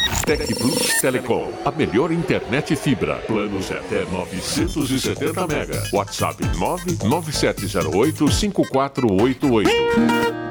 Tec Plus Telecom, a melhor internet fibra. Planos até 970 mega. WhatsApp 997085488.